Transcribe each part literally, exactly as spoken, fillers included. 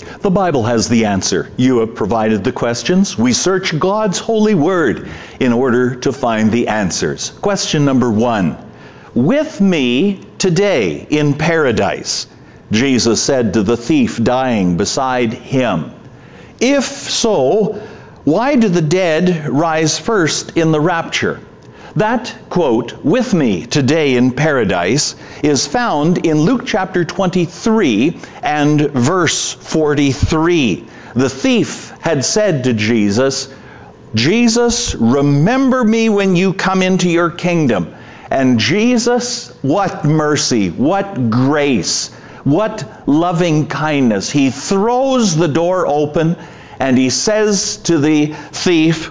The Bible has the answer. You have provided the questions. We search God's holy word in order to find the answers. Question number one. With me today in paradise, Jesus said to the thief dying beside him. If so, why do the dead rise first in the rapture? That quote, with me today in paradise, is found in Luke chapter twenty-three and verse forty-three. The thief had said to Jesus, Jesus, remember me when you come into your kingdom. And Jesus, what mercy, what grace, what loving kindness. He throws the door open and he says to the thief,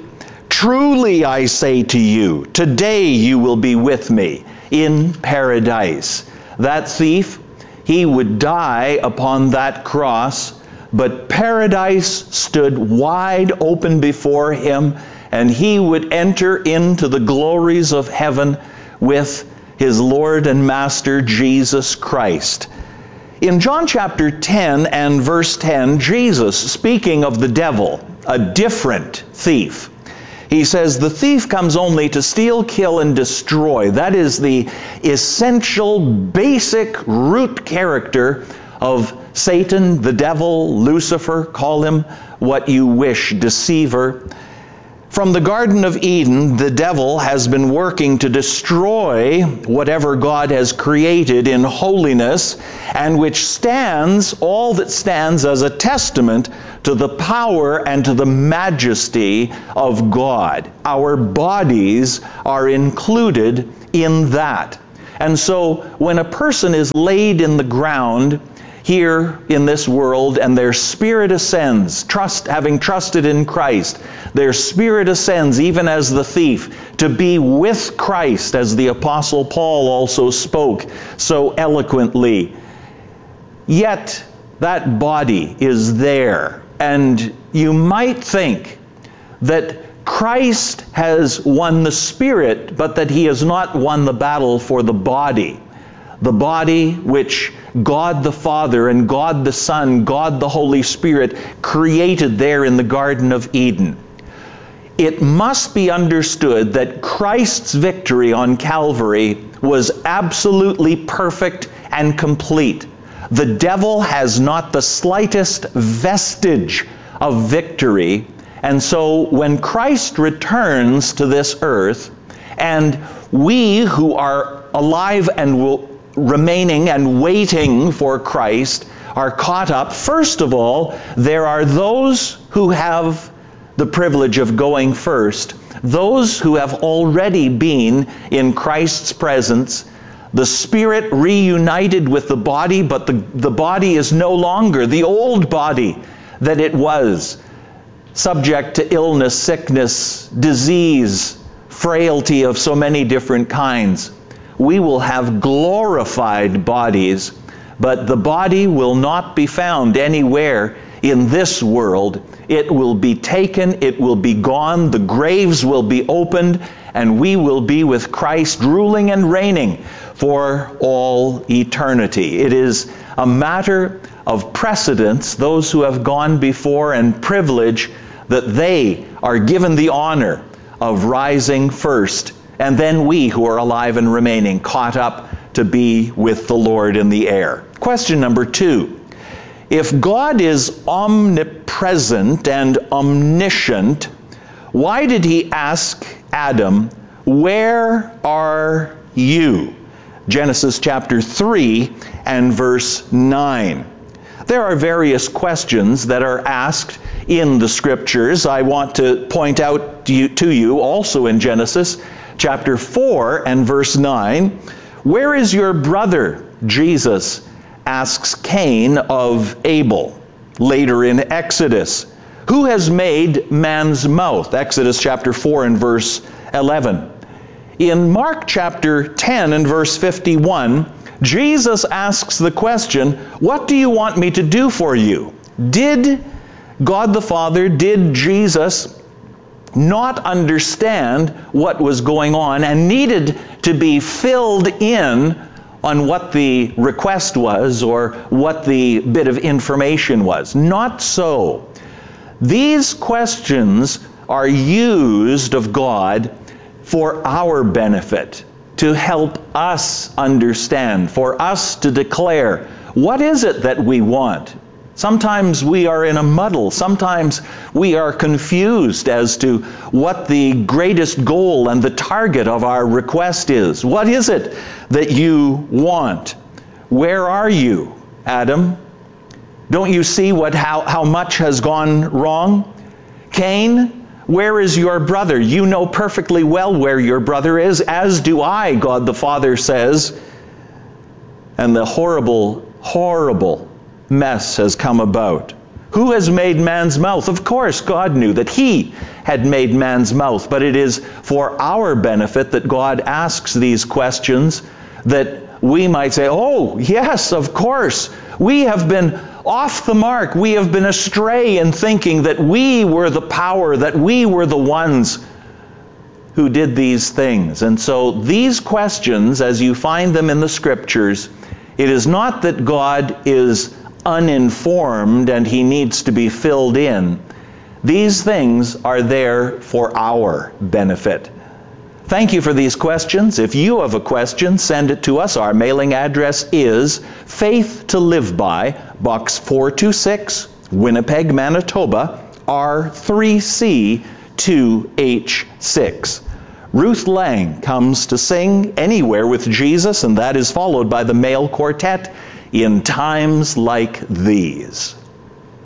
truly I say to you, today you will be with me in paradise. That thief, he would die upon that cross, but paradise stood wide open before him, and he would enter into the glories of heaven with his Lord and Master Jesus Christ. In John chapter ten and verse ten, Jesus, speaking of the devil, a different thief, he says, the thief comes only to steal, kill, and destroy. That is the essential, basic root character of Satan, the devil, Lucifer, call him what you wish, deceiver. From the Garden of Eden, the devil has been working to destroy whatever God has created in holiness, and which stands, all that stands as a testament to the power and to the majesty of God. Our bodies are included in that. And so when a person is laid in the ground here in this world, and their spirit ascends, trust, having trusted in Christ, their spirit ascends, even as the thief, to be with Christ, as the Apostle Paul also spoke so eloquently. Yet that body is there, and you might think that Christ has won the spirit, but that he has not won the battle for the body. The body which God the Father and God the Son, God the Holy Spirit created there in the Garden of Eden. It must be understood that Christ's victory on Calvary was absolutely perfect and complete. The devil has not the slightest vestige of victory. And so when Christ returns to this earth, and we who are alive and will remaining and waiting for Christ are caught up, first of all, there are those who have the privilege of going first, those who have already been in Christ's presence, the spirit reunited with the body, but the, the body is no longer the old body that it was, subject to illness, sickness, disease, frailty of so many different kinds. We will have glorified bodies, but the body will not be found anywhere in this world. It will be taken, it will be gone, the graves will be opened, and we will be with Christ ruling and reigning for all eternity. It is a matter of precedence, those who have gone before, and privilege, that they are given the honor of rising first, and then we who are alive and remaining caught up to be with the Lord in the air. Question number two. If God is omnipresent and omniscient, why did he ask Adam, where are you? Genesis chapter three and verse nine. There are various questions that are asked in the scriptures. I want to point out to you, to you also in Genesis chapter four and verse nine. Where is your brother? Jesus asks Cain of Abel. Later in Exodus, who has made man's mouth? Exodus chapter four and verse eleven. In Mark chapter ten and verse fifty-one, Jesus asks the question, what do you want me to do for you? Did God the Father, did Jesus not understand what was going on and needed to be filled in on what the request was or what the bit of information was. Not so. These questions are used of God for our benefit, to help us understand, for us to declare, what is it that we want? Sometimes we are in a muddle. Sometimes we are confused as to what the greatest goal and the target of our request is. What is it that you want? Where are you, Adam? Don't you see what how, how much has gone wrong? Cain, where is your brother? You know perfectly well where your brother is, as do I, God the Father says. And the horrible, horrible mess has come about. Who has made man's mouth? Of course, God knew that He had made man's mouth, but it is for our benefit that God asks these questions, that we might say, oh, yes, of course, we have been off the mark. We have been astray in thinking that we were the power, that we were the ones who did these things. And so these questions, as you find them in the Scriptures, it is not that God is uninformed and He needs to be filled in. These things are there for our benefit. Thank you for these questions. If you have a question, send it to us. Our mailing address is Faith to Live By, Box four two six, Winnipeg, Manitoba, R three C two H six. Ruth Lang comes to sing Anywhere with Jesus, and that is followed by the male quartet, In Times Like These.